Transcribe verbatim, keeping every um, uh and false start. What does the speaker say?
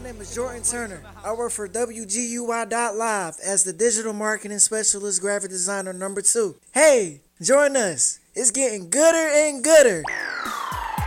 name is Jordan Turner. I work for W G U I dot live as the digital marketing specialist graphic designer number two. Hey, join us. It's getting gooder and gooder.